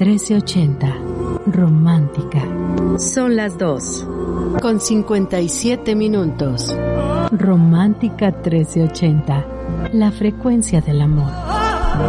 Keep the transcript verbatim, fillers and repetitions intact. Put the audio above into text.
trece ochenta. Romántica. Son las dos, con cincuenta y siete minutos. Romántica trece ochenta. La frecuencia del amor.